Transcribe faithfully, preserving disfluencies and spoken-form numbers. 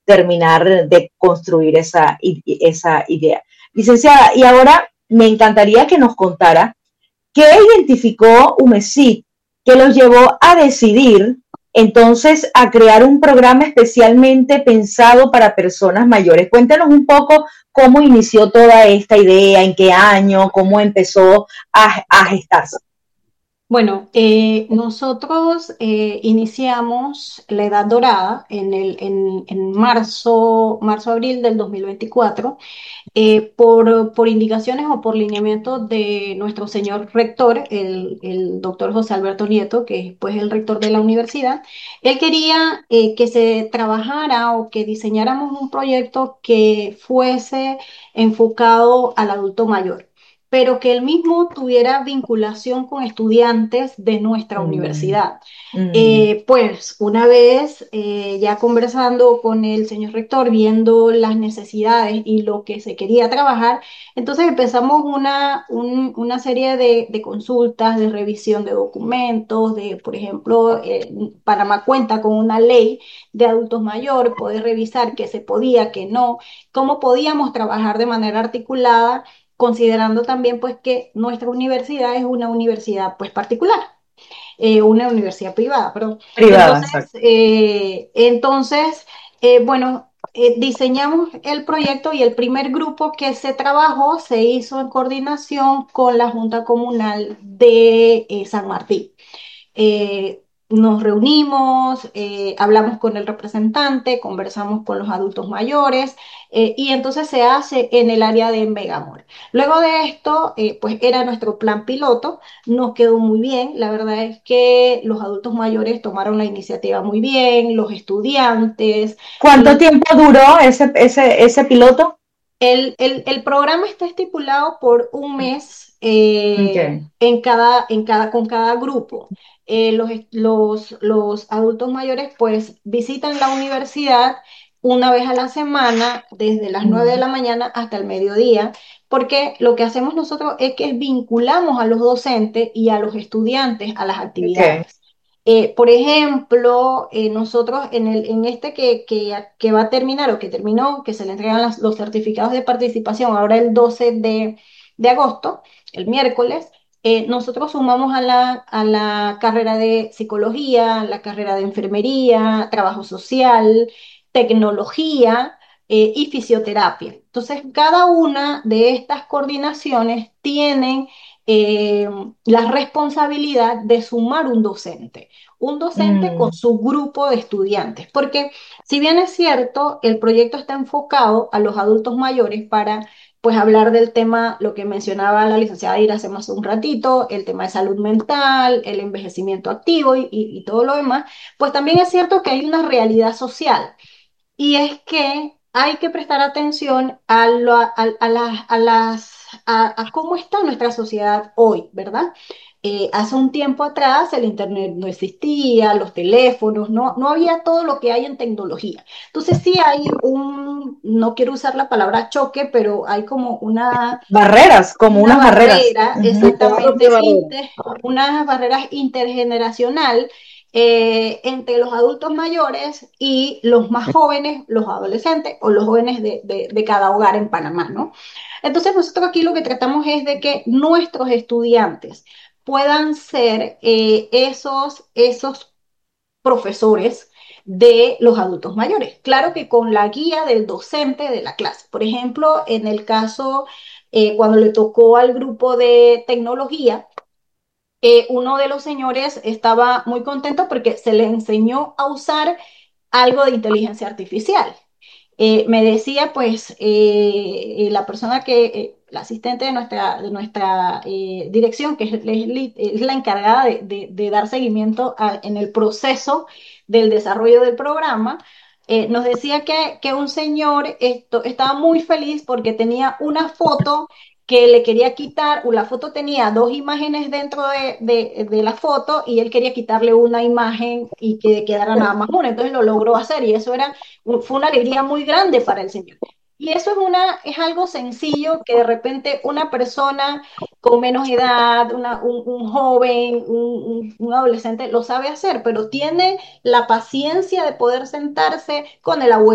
terminar de construir esa, esa idea. Licenciada, y ahora me encantaría que nos contara qué identificó UMESIT que los llevó a decidir entonces a crear un programa especialmente pensado para personas mayores. Cuéntanos un poco cómo inició toda esta idea, en qué año, cómo empezó a, a gestarse. Bueno, eh, nosotros eh, iniciamos la Edad Dorada en, el, en, en marzo, marzo-abril del dos mil veinticuatro, eh, por, por indicaciones o por lineamiento de nuestro señor rector, el, el doctor José Alberto Nieto, que es pues, el rector de la universidad. Él quería eh, que se trabajara o que diseñáramos un proyecto que fuese enfocado al adulto mayor, pero que él mismo tuviera vinculación con estudiantes de nuestra Mm, universidad. mm, Eh, pues una vez eh, ya conversando con el señor rector, viendo las necesidades y lo que se quería trabajar, entonces empezamos una, un- una serie de, de consultas, de revisión de documentos, de, por ejemplo, eh, Panamá cuenta con una ley de adultos mayores, poder revisar qué se podía, qué no, cómo podíamos trabajar de manera articulada, considerando también pues que nuestra universidad es una universidad pues particular, eh, una universidad privada, perdón. privada, Entonces, exacto. eh, entonces eh, bueno, eh, diseñamos el proyecto y el primer grupo que se trabajó se hizo en coordinación con la Junta Comunal de eh, San Martín. Eh, Nos reunimos, eh, hablamos con el representante, conversamos con los adultos mayores, eh, y entonces se hace en el área de Megamor. Luego de esto, eh, pues era nuestro plan piloto, nos quedó muy bien, la verdad es que los adultos mayores tomaron la iniciativa muy bien, los estudiantes, ¿Cuánto los tiempo duró ese, ese, ese piloto? el, el- el programa está estipulado por un mes eh, Okay. en cada, en cada, con cada grupo. Eh, los, est- los, los adultos mayores pues visitan la universidad una vez a la semana, desde las nueve de Mm, la mañana hasta el mediodía, porque lo que hacemos nosotros es que vinculamos a los docentes y a los estudiantes a las okay. actividades. Eh, por ejemplo, eh, nosotros en el, en este que, que, ya- que va a terminar o que terminó, que se le entregan las- los certificados de participación ahora el doce de, de agosto, el miércoles, eh, nosotros sumamos a la, a la carrera de psicología, la carrera de enfermería, trabajo social, tecnología, eh, y fisioterapia. Entonces, cada una de estas coordinaciones tienen eh, la responsabilidad de sumar un docente un docente con Mm, su grupo de estudiantes, porque si bien es cierto, el proyecto está enfocado a los adultos mayores para pues hablar del tema, lo que mencionaba la licenciada Ira hace más un ratito, el tema de salud mental, el envejecimiento activo y, y, y todo lo demás, pues también es cierto que hay una realidad social y es que hay que prestar atención a, lo- a, a las, a, las, a, a cómo está nuestra sociedad hoy, ¿verdad? Eh, hace un tiempo atrás el internet no existía, los teléfonos, no, no había todo lo que hay en tecnología. Entonces sí hay un, no quiero usar la palabra choque, pero hay como una, barreras, como una unas barreras. barrera, Ujú. exactamente, inter, unas barreras intergeneracional eh, entre los adultos mayores y los más jóvenes, los adolescentes o los jóvenes de, de, de cada hogar en Panamá, ¿no? Entonces nosotros aquí lo que tratamos es de que nuestros estudiantes puedan ser eh, esos, esos profesores de los adultos mayores. Claro que con la guía del docente de la clase. Por ejemplo, en el caso, eh, cuando le tocó al grupo de tecnología, eh, uno de los señores estaba muy contento porque se le enseñó a usar algo de inteligencia artificial. Eh, me decía, pues, eh, eh, la persona que, eh, la asistente de nuestra, de nuestra eh, dirección, que es, Leslie, es la encargada de, de- de dar seguimiento a- en el proceso del desarrollo del programa, eh, nos decía que, que un señor esto, estaba muy feliz porque tenía una foto que le quería quitar, o la foto tenía dos imágenes dentro de, de- de la foto y él quería quitarle una imagen y que quedara nada más una, entonces lo logró hacer y eso era fue una alegría muy grande para el Señor. Y eso es, una, es algo sencillo que de repente una persona con menos edad, una, un, un, joven, un, un, un, adolescente lo sabe hacer, pero tiene la paciencia de poder sentarse con el abuelo